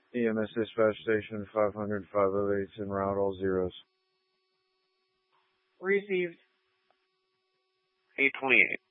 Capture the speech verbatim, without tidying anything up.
E M S dispatch station five hundred, five oh eight en route, all zeros. Received. eight twenty-eight.